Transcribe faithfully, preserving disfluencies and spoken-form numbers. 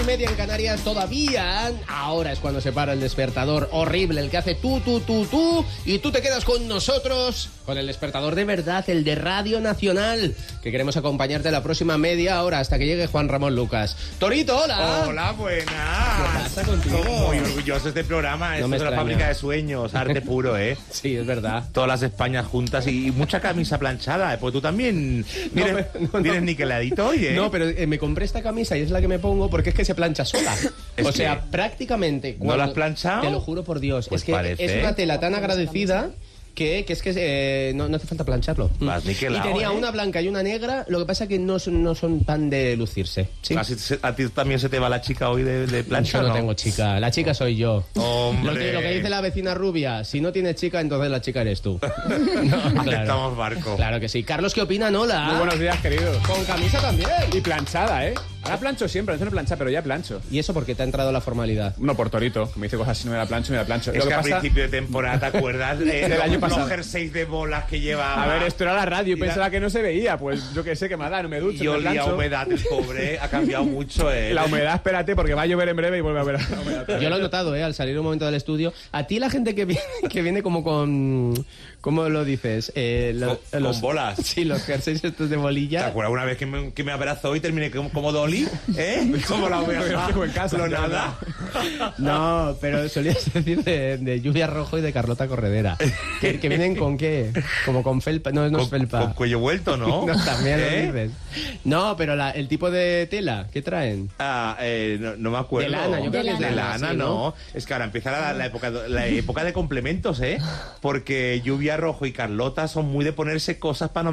y media en Canarias todavía. Ahora es cuando se para el despertador horrible, el que hace tú, tú, tú, tú. Y tú te quedas con nosotros, con el despertador de verdad, el de Radio Nacional, que queremos acompañarte la próxima media hora hasta que llegue Juan Ramón Lucas. Torito, hola. Hola, buenas. ¿Qué pasa contigo? Muy orgulloso de este programa. No Esto me es una extraña. fábrica de sueños, arte puro, ¿eh? Sí, es verdad. Todas las Españas juntas y mucha camisa planchada, ¿eh? Pues tú también vienes, No, no, no. vienes niqueladito hoy, ¿eh? No, pero eh, me compré esta camisa y es la que me pongo porque es que se plancha sola. Es o sea, que- prácticamente... ¿No la has planchado? Te lo juro por Dios. Pues es que parece. es una tela tan agradecida que, que es que eh, no, no hace falta plancharlo. Vas Y niquelado, tenía ¿eh? una blanca y una negra, lo que pasa que no son, no son tan de lucirse. ¿sí? Así se- ¿A ti también se te va la chica hoy de, de plancha? Yo no tengo chica, la chica soy yo. Hombre. Lo que, lo que dice la vecina rubia, si no tienes chica, entonces la chica eres tú. No, Aceptamos barco. Claro que sí. Carlos, ¿qué opinan? Hola. Muy buenos días, queridos. Con camisa también. Y planchada, ¿eh? Ahora plancho siempre, antes no plancha, pero ya plancho. ¿Y eso porque te ha entrado la formalidad? No por Torito, que me dice cosas así, no me la plancho, me la plancho. Es Lo que, que a pasa... principio de temporada, ¿te acuerdas? Eh, Del año los- pasado. Los jerseys de bolas que llevaba. A ver, esto era la radio y Mira. pensaba que no se veía. Pues yo que sé, que me da, no me ducho, Y me olía a plancho. humedad, el pobre. Ha cambiado mucho, ¿eh? La humedad, espérate, porque va a llover en breve y vuelve a haber la humedad. Yo lo he notado, ¿eh? Al salir un momento del estudio. A ti la gente que viene, que viene como con... ¿Cómo lo dices? Eh, lo- Con- con bolas. Sí, los jerseys estos de ¿Te bolilla. acuerdas una vez que me, que me abrazó y terminé como, como Dolly? ¿Eh? Como la oveja. Como en casa, Lo de nada. No, pero solías decir de, de Lluvia Rojo y de Carlota Corredera. ¿Que, que vienen con qué? Como con felpa. No, no es Con, felpa. con cuello vuelto, ¿no? No, también ¿Eh? lo dices. No, pero la- el tipo de tela, ¿qué traen? Ah, eh, no, no me acuerdo. De lana, yo creo de que es de lana. lana, sí, no. ¿no? Es que ahora empieza la, la época, la época de complementos, ¿eh? Porque Lluvia Rojo y Carlota son muy de ponerse cosas para no